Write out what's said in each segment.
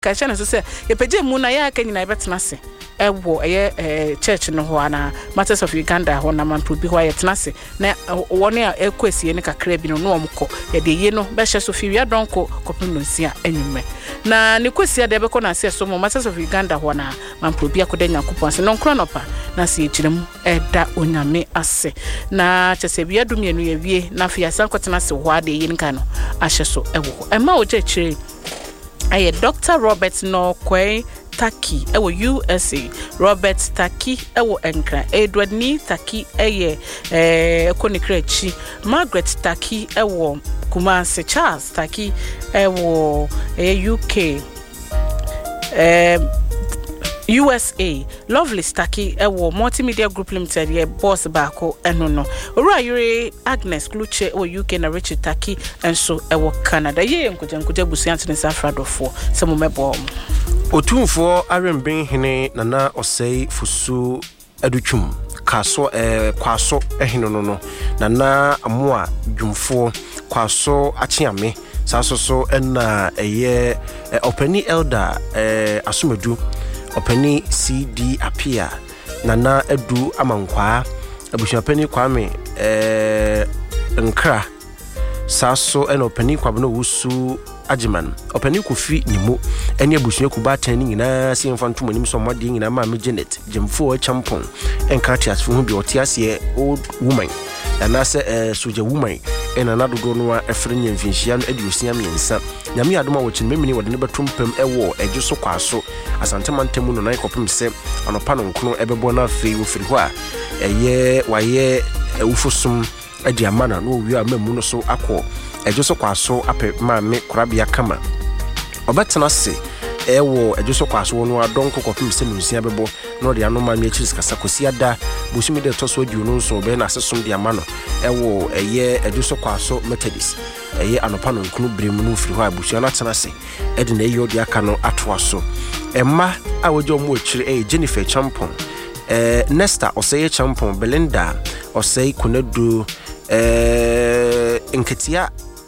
ka che na so se ye peje mu na ya ka nyina betena se ewo church no ho ana Martyrs of Uganda ho na man probi ho ayetena se na woni a ekwesie ne kakra bi no no omko ye de ye no be hye so fi wi adonko kopim no nsia anyume na ne kwesie de be ko na se so mo Martyrs of Uganda ho na man probi akoda Nyankopon se no nkro no pa na se echirem eda onyame ase na chese bi adum ye no ye wie na fi asan kwetena se ho ade ye nka no ahye so ewo ema o chechire aye Dr. Robert Nokwe Taki ewo USA Robert Taki ewo Enkra Edward Ni Taki eye konikrechi Margaret Taki ewo Kumasi Charles Taki ewo UK USA Lovely Staki ewo Multimedia Group Limited ye boss bako enono ora yure Agnes Kluche o UK na Richard Taki enso ewo Canada ye nkoje busuantene safradofo semo mebo Otumfo aremben hene nana osei fusu adutwum kaso kwaso ehino no nana amoa dwumfo kwaso achiame sasoso na eye opani elder Asumadu opani CD apia nana edu amankwa abusuapani kwame nkra saso ena opani kwabno wusu Ajiman opani kofi nimo ene abusuya kuba tani nyina se mfanto monim so mode nyina ma me Janet jemfo champon enkartias fu hu bi otiase old woman na se soja woman ena na dodo no afre nyamfinhia no aduosia miensa nyame adoma wo chin memini wode ne betompam ewo ejuso kwaso asantemantemu no nan kopem se anopa no nkono ebebo na afei wo firi ho a eye waye ewufosum adi amana no wi amamu no so akọ ejuso kwaso ape maame kurabia kama obetena se ewo ejuso kwaso no adonko kopem se nusia bebo no de anoma mi achiris kasa kosi ada busumi de toso adi no so be na asesom de amano ewo eye ejuso kwaso methodist eye anopa no nkunu bremu no firi ho abusu na tena se edi na eyo de aka no atoa so emma awojo mu ochire Jennifer Champon Nesta oseye Champon Belinda oseye Kunadu Nketia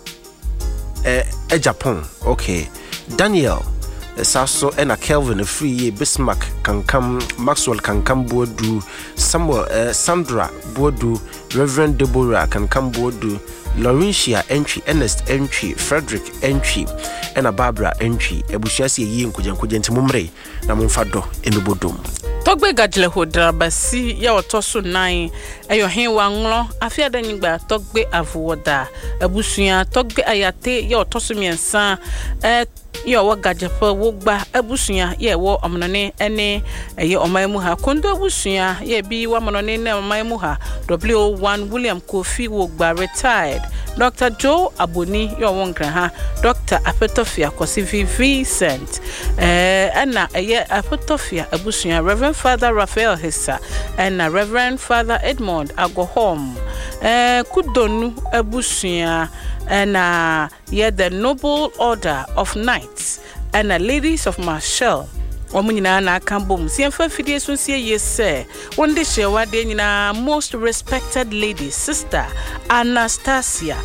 Japan okay Daniel Saso ena Kelvin Free Bismarck kankam Maxwell kankam bodu Samuel Sandra bodu Reverend Deborah kankam bodu Laurentia entry Ernest entry Frederick entry ena Barbara entry ebusuasi yi nkoje ntimumre na momfado emibodom Togbe gajle hodra basi ya otoso 9 eyo henwa nglo afia danigba togbe avuoda abusuya togbe ayate ya otoso miensa yo wa gajepa wogba abusuya ye wo omnone ene eye omaemu ha kondo abusuya ye bi wa monone ne omaemu ha W1 William Kofi wogba retired Dr. Joe Aboni yo wonkra ha Dr. Apetofia Kosi Vincent ana eye Apetofia abusuya Reverend Father Raphael Hissa and Reverend Father Edmond Agohom kudonu abusuya and the Noble Order of Knights and Ladies of Marshall omunyina na kambom siemfa fidie sunsie yese wonde shewa de nyina most respected lady sister Anastasia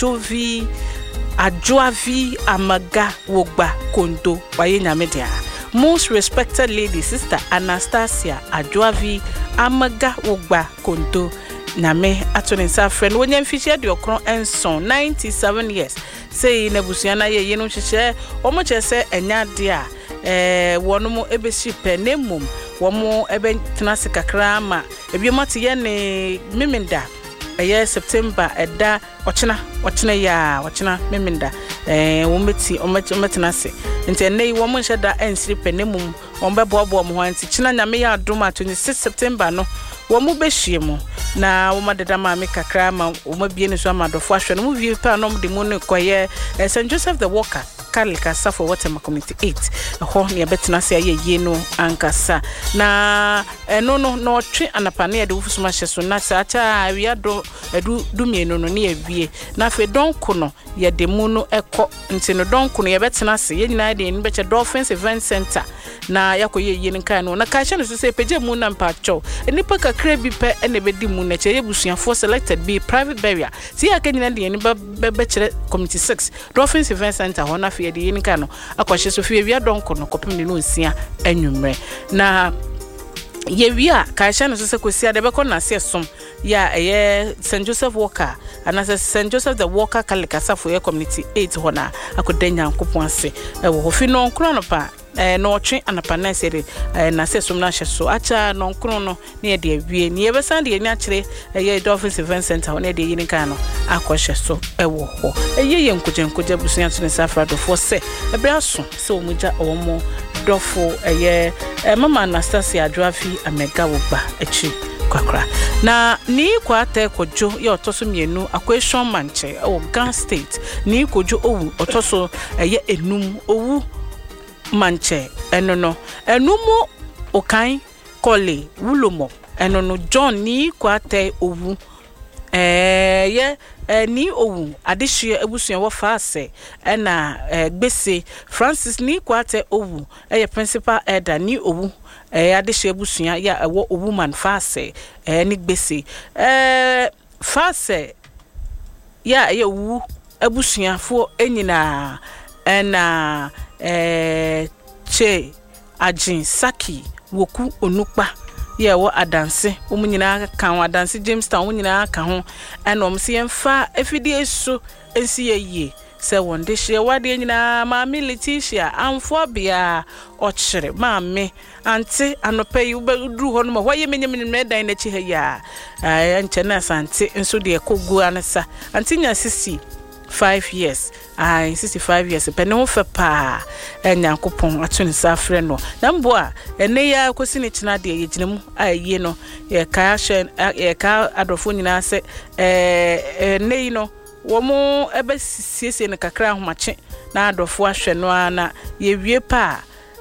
Ajoavi Amaga Wogba Kondo waye nyamedia most respected lady sister Anastasia Ajoavi Amaga Wogba Kondo Name atoninsa friend wonyam fishia de okron enson 97 years say nebusuana ye yenu hyehyɛ omo kyese enya de a wono mo ebesi penemum womo ebe tenase kakra ma ebiomate ye ne memenda eye September eda ochina ya memenda wometi ometenase nti enei womo hyeda ensiri penemum wombeboabo mo hanti china nyame ya adoma 26 September no womo behyiemu na woma deda ma me kakra ma woma bie ne so amadofo ahwe no mu vie pa no de mu ne koye St. Joseph the Walker Kalika Safo Waterma Community 8 ho ne betena se aye no ankasa na no twe anapane ya de wufusuma hyeso na sacha awia do edu mienu no ne awie na fe donko no ye de mu no ekọ nti no donko no ye betena se ye nyina de ni beche Dolphins Event Center na yakoye ye nkan no na ka hye no so se peje mu na mpacho enipa kakra bi pe ene bedi mu na che ye busuafo selected be private burial si ya kenyina de ni be chere community 6 Dolphins Event Center ho na afie de yin ka no akɔhye so fie wia donko no kopem ne no nsia anwumre na ye wia ka hye no so se kosia de bɛkɔ na se som ya St. Joseph Walker and St. Joseph the Walker Kalikasa for community 8 hona akodanya nkopon ase wo hofi no nkro no pa no twe anapa na sere na se som na hye so acha no nkro no na de awie ni ebesan de nya kire Dolphins Event Center na de yin kan no akɔhye so wo ho ye nkoje busunya to ne safrado for se ebraso se omugya omo dofo mama Anastasia Adwafi amega wo ba achi kwakra na ni kwate kojo ye otoso mienu akweshon manche o Gan State ni kojo owu otoso enum owu manche enono enumu okan kole wulomo enono John ni kwate owu ni owu adehye ebusua wo faase na gbese Francis ni kwate owu principal elder ni owu adehye ebusua ya ewo owu man faase ni gbese faase ya owu ebusua fo enyina na che Ajin Saki woku onukpa ye wo adanse omunyina kan adanse Jamestown omunyina kan ho enom se yemfa efidie so ensi ye se wonde hye wade nyina ma Letitia amfo bia ochire ma me ante anopai ubeduru ho no hwaye menyem dan na chi ha ya enche na sante enso de kogu anasa ante nya 65 years 65 years pene ho fe pa enyankopon atune safre no na mbo a ene ya kosi ne kina de yegyinemu aye no ye ka hye ye ka adofo nyina se nei no wo mo ebe siesie ne kakra ahomache na adofo ahwe no ana ye wie pa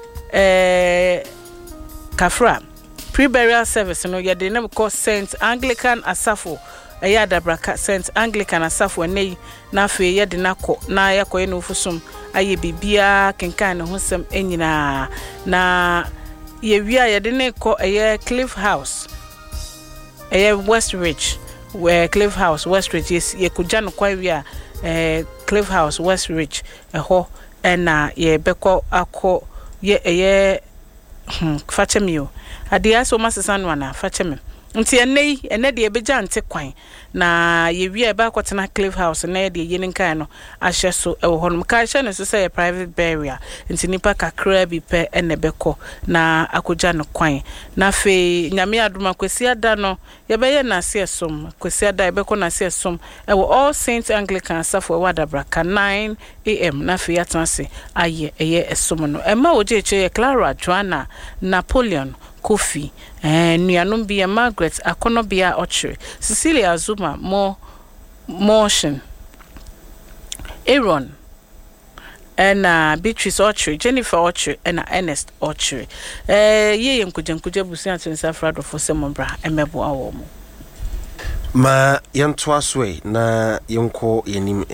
kafra pre-burial service no ye de ne ko St. Anglican Asafo Dabraka St. Anglican Asafo nei na fe ye de nako na yakoye no fusum aye bibia kenkan ne hosem enyina na ye wia ye de ne ko Cliff House West Ridge where Cliff House West Ridge yes ye kuja no kwa wia Cliff House West Ridge ho na ye beko akọ ye fachemio adia so masesa no na fachemio nti ene de ebeja ante kwan na ye wi eba kwotena Cliff House na de yin kan no ahye so e wo honom ka hye no so say private burial nti nipa kakra bi pe ene beko na akoja no kwan na fe nyame adoma kwesi ada no ye be ye na se som kwesi ada e beko na se som e wo All Saints Anglican Asafo Wadabraka 9 am na fe yatanse aye esom no e ma oje che Clara Joanna Napoleon Kofi nuanom bia Margaret akono bia ochre Cecilia Zuma motion Aaron and Beatrice ochre Jennifer ochre and Ernest ochre ye nkuje busia to nsafrado for semombra emebo awomo ma yanto aswe na yonko yenim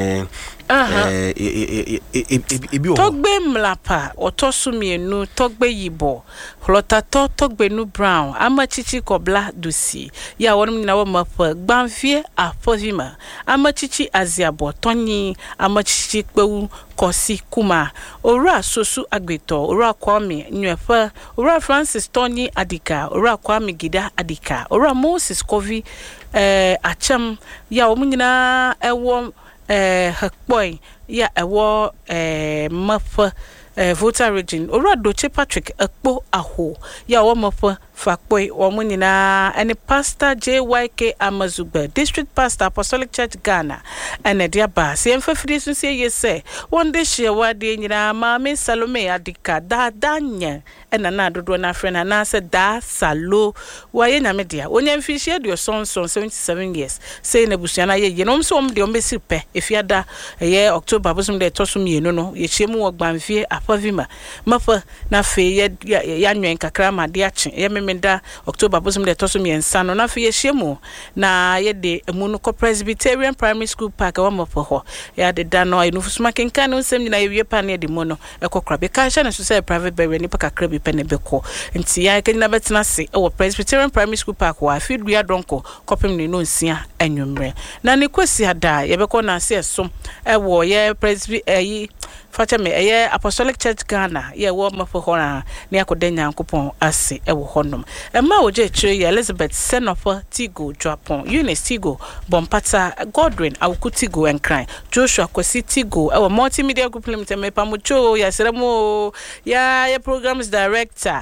ebi togbe mlapa otosumienu togbe yibo hlotato togbe nu brown amachichi kobla dosi ya wonum na wo mapa gbanfie apovima amachichi aziabo tonyi amachichi kpewu kosi kuma ora sosu agbeto ora kwame nyefa ora Francis Tonyi Adika ora kwame Gida Adika ora Moses Kovi acham ya omunyina ewo hakboy ya ewo mapa voter region ora Doche Patrick akpo aho ya wo mapa fakboy omunyina any pastor JYK Amazugba district pastor Apostolic Church Ghana and dia ba se emfafiri so se yese one day she wade nyina Mama Salome Adika da danya na dodo na frena na se da salo waye nyame dia onya mfihie de son 77 years say na busuana ye yenom so de ombesi pe efiada ye October bosum de tosum ye no ye chiemu ogbanfie apavima mafa na fe ya nwen kakra ma de ache ye memenda October bosom de toso mi ensa no na fe ye hyemu na ye de emu no Presbyterian Primary School Park wa mopo ho ya de da no inu fusuma kenkan no nsem nyina ye wie pa na de mu no ekokra be ka hye no so say private burial ni pa kakra bi pe ne beko nti ya kenina betena se e wo Presbyterian Primary School Park wa fi dua donko kopem ne no nsia anwumre na ne kwesi ada ye beko na se so e wo ye Presby facha me eye Apostolic Church Ghana ye wo mopo ho na ne akoda nyankopon ase e wo honom e ma wo je chire ye Elizabeth Senofa Tigo Japon Eunice Tigo Bompata Godwin Awuku Tigo Enkran Joshua Kwesi Tigo e wo multimedia group limited me pamucho ya seremo ya programs director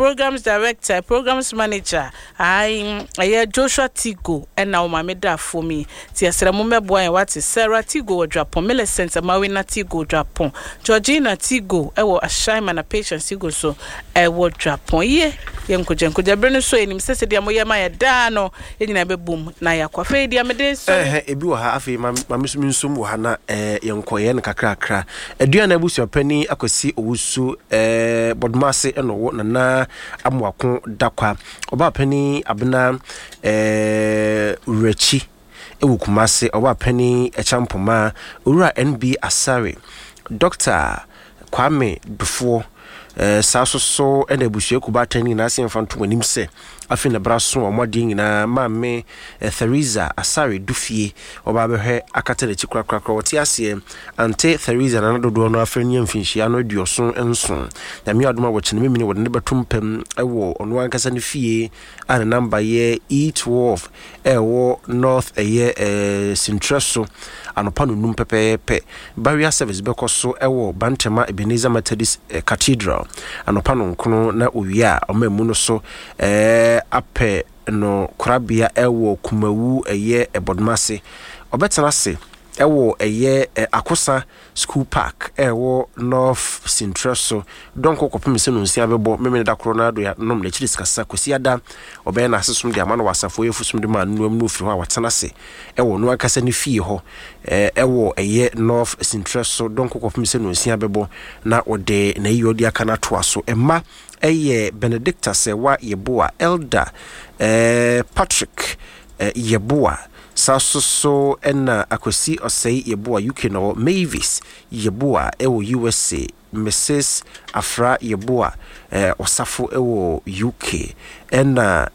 programs manager ya Joshua Tigo e na o mameda for me ti ya seremo meboa ya wati Sarah Tigo Japon Millicent Mawina Tigo Japon Georgina Tigo e wo Ashaima na Patience Tigo so e wo Japon ye nkoje brene so enim sese dia moye ma ya da no enyina bebum na ya kwafe dia mede so ebi wo ha afi mamisum nsum wo ha na yenkoye ne kakrakra adua na abusu pani akosi owusu bodmase eno wo na amwako dakwa oba pani abena urechi ewu kumase oba pani echampoma owura NB Asare Dr. Kwame Before saso ene abusu kubata ni na asemfa nto anim se afi na braso omode nyina maame Theresa Asare Dufie oba behwe akata de chikrakra wote ase ante Theresa na dodo no afrani amfinhia no aduoso enso na mi adoma wo chene memini wode ne betompem ewo ono ankasa ne fie ana number ye E12 ewo north eye Sintreso anopa no num pepepe barrier service bekoso ewo Bantema Ebenezer Methodist Cathedral anopa no nkono na owia omemu no so ape no korabia ewo Kumawu eye Ebodmase obetena se ewo eye Akosa School Park ewo North Sintreso donko kopem se no nsia bebo memene da coronado ya nom na chiri skasa kwesi ada obe na asesum de amano wasafo yefusum de man no ofiri ho awatena se ewo no akasa ne fie ho ewo eye North Sintreso donko kopem se no nsia bebo na ode na yodi aka na to aso emma eye Benedicta Sewa Yeboa Elder Patrick Yeboa Sasoso ena akosi osei Yeboa UK no Mavis Yeboa ewo USA Mrs. Afra Yeboa osafo ewo UK ena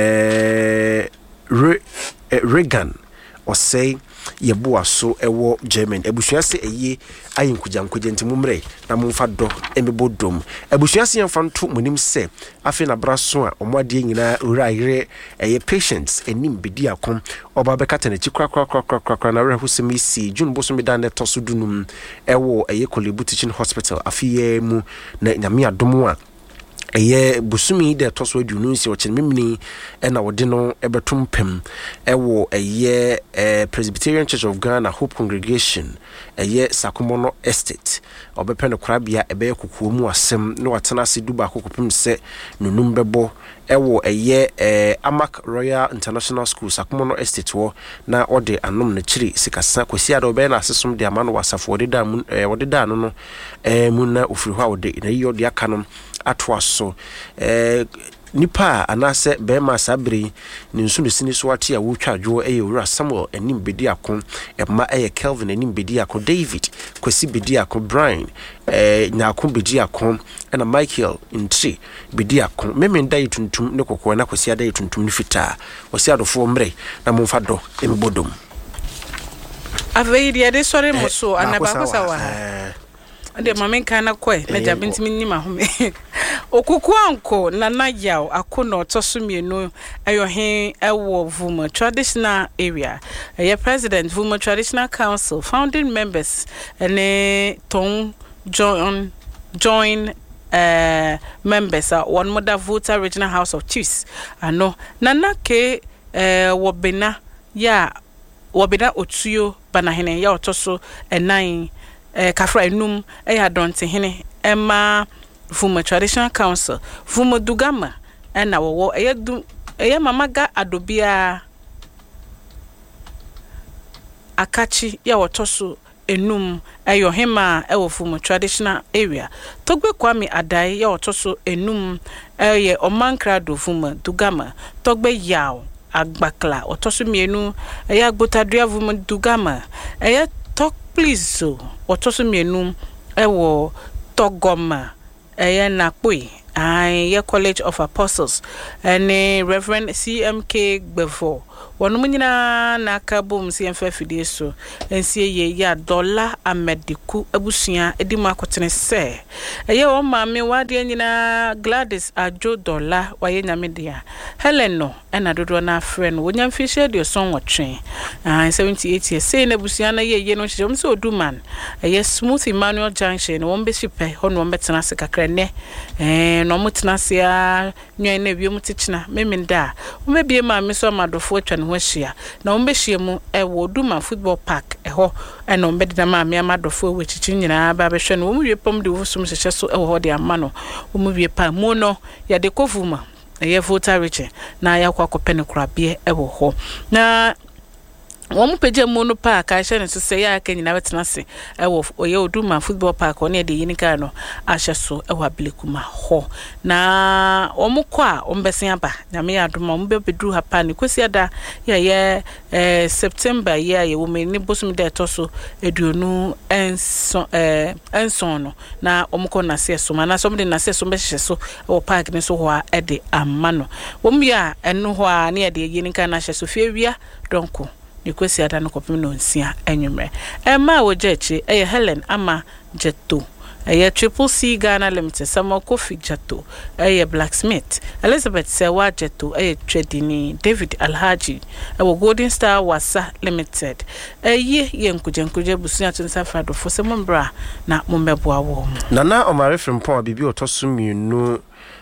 Regan osei Yeboa so ewo German ebusuase eye ayinkujankuje ntimumre na mumfa do emebodom ebusuase yemfa nto monim se afi na braso a omade nyina uraire eye patients enim bedi akom oba bekata na chikrakrakrakrakra na rehusemi si June boso mi dan toso dunum ewo eye Kolebu Teaching Hospital afi mu na nyame adom a eye busumi de toso aduonu nsi o chene memni na wode no ebetom pem ewo eye Presbyterian Church of Ghana Hope Congregation eye Sakumono Estate obepe no korabia ebe kokuo mu asem no watena se duba kokopem se nunum bebo ewo eye Amak Royal International School Sakumono Estate wo na ode anom na chiri sikasa kwesi ada obe na asesum de amano wasafo wode da no no mu na ofiri ho wode na yi ode aka no atwaso nipa anase bema sabri ni nsu sini so ate a wotwadwo ewura Samuel enim bedi akon ema Kelvin enim bedi akon David kwesi bedi akon Brian nyakon bedi akon na Michael Ntri bedi akon memenda yituntum ne kokko na kwesi ada yituntum ne fita wasi adofo mre na momfa do emibodom avei de sore moso anaba kosawa ande mamen kana koi na jabinti minima home okuku anko nana yaw akono otosumienu ayohe ewo Vuma traditional area president Vuma Traditional Council founding members ene ton join members one mother voter regional house of chiefs ano nana ke wobena otuyo banahene ya otoso enan kafra enum ya donte hene ema Vuma Traditional Council Vuma Dugama na wo mamaga adobia akachi ya wotoso enum eyo hema ewo fumu traditional area Togbe Kwame Adai ya otoso enum eye Omankrado fumu Dugama Togbe Yaw Agbakla otoso mienu eye Agbotadua fumu Dugama eye Tok Please otoso mienu ewo Togoma eye Nakpoi ye College of Apostles and Reverend CMK Gbefo Wonu nyina na kabom CMF fidie so ensie ye ya dollar amediku abusua edimu akotene se eye o maame wade nyina Gladys Ajo dollar waye nyamedia Helen no ena dodo na friend wonya mfishe de son wotwe 78 years say na abusua na ye no hye so oduman eye Smooth Emmanuel Junction wo mbesipe hono wo betena se kakra ne no mutena se a nwan na biom tichina memenda wo mebie maame so amadofo atwa ne ho ahia na wo mbehie mu ewo Duma Football Park eho ena wo mbedina maame amadofo wechichi nyina ba behwe no wo mwie pom de wo sum hye so ewo ho de ama no wo mwie pa mu no ya de kovuma eye voter reach na ya kwa kopene kurabie ewo ho na Womu peje mono park a shene so say ya kanyina betena se ewo oye Oduma Football Park one de yinika no ahye so ewo ablekuma ho na womu kwa ombesen aba nyame ya adoma ombe bedru ha pa ne kwesi ada ye September ye wo me ni bosum de toso eduonu enson no na omko na se so mana som de na se so be hye so ewo park ne so ho a ede amano womu ya eno ho a ne de yinika na hye so fiewia donko Nikwesi ada no kopim no nsia enwumre ma wo jechi eye Helen ama Jeto eye Triple C Ghana Limited Samo Kofi Jeto eye Blacksmith Elizabeth Sewa Jeto eye Tredini David Alhaji ewo Golden Star Wasa Limited eye yenkuje busunya tunsa frado fo se mombra na mombeboa wo Nana Omare Frimpon bibi otosumienu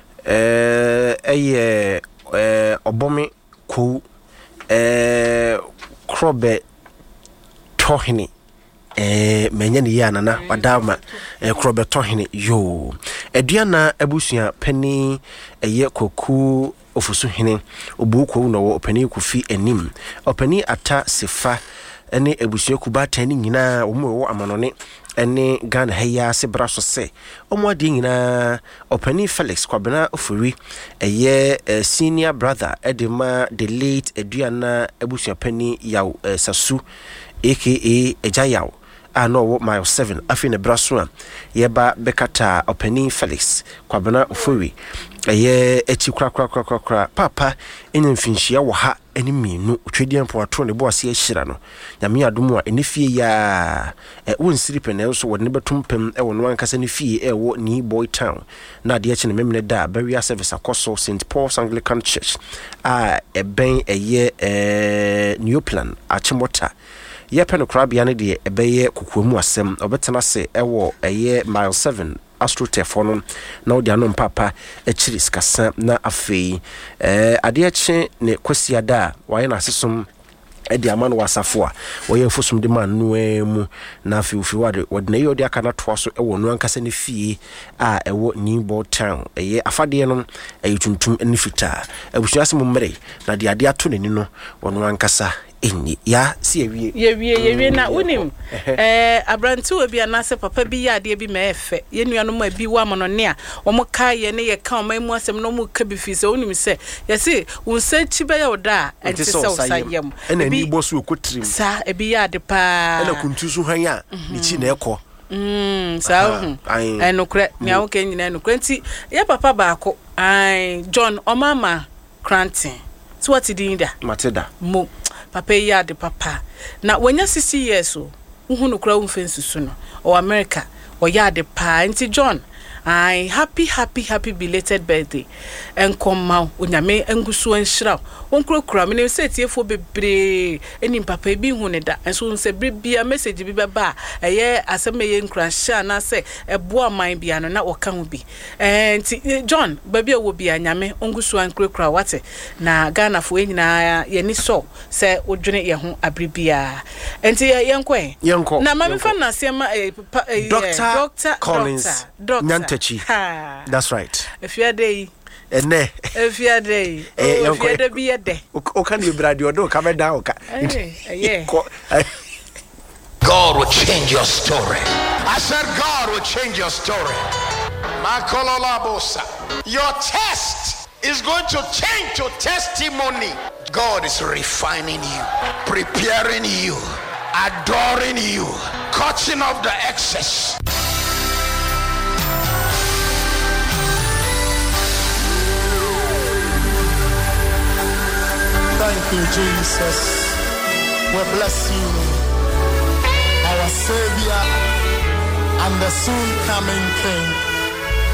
eye Obomi Ku Krobe Tohini menye ni ya nana wadama Krobe Tohini yo Ediana abusua pani eye koku ofusu hene obuko no opani kufi enim opani ata sefa ene abusua kuba tani nyina omo wo amanone ene Ghana heya se braso se omwade nyina opani Felix Kwabena Ofuri eye senior brother edema the late Eduana abusua pani yaw Sasu aka Ejayaw ano wo mile 7 afine braso a yeba bekata opani Felix Kwabena Ofuri eye echi kra papa enye mfinhia wo ha eni mienu otwedian po atro ne bo ase ahira no nyame adomu a eni fie ya wonsiri pene so wode ne betumpem wo no ankasa ne fie wo ni boy town na de echi ne memne da burial service akoso St Paul's Anglican Church a eben eye new plan achimota ye peno krabia ne de ebeye kokomu asem obetena se wo eye mile 7 astrotefono na odi anom papa echiri skasa na afei ade eche ne kwasiada waye na sesom edi amano wasafo a waye fosum de man no mu na afei ofiwade wode na yodi aka na toa so ewo no ankasa ne fie a ewo Newbold Town eye afade no ayituntum eni fita abusuasem mmere na de ade ato neni no wono ankasa enyi ya si ewie na unim abranti obi anase papa bi ya de bi mefe ye nuano ma bi wa monone a omo ka ye ne ye ka o mamu asem no mu ka bi fi se unim se ye se unse chi be ya oda enti se usayem ena ni bosu okotrim sa ebi ya de pa ena kuntusu han ya ni chi na ekọ sa enokre nya wo ke nyina enokre nti ye papa baako John Omama Cranton so what did inda Mateda mo papa ya de papa na wanya 60 years o uhunu kura umfensusu no o America o ya de pa nti John happy belated birthday enkomma onyame engusu enhira onkura me ne setiefo bebre eni papa bi hu ne da enso nse bibia message bi beba eye asemaye nkura sha na se ebo aman bia no na woka hu bi nti John babia wo bia nyame ongusu ankura wate na Ghana fo enyina ye ni so se odwene ye ho abribia nti yenko na mama fa na se ma Dr. Collins Nyantechi. That's right. If you are day, if you are day, be a day. O can you brad your door come down? Yeah. God. God will change your story. I said God will change your story. Your test is going to change to testimony. God is refining you, preparing you, adoring you, cutting off the excess. Thank you, Jesus. We bless you, our Savior and the soon coming King.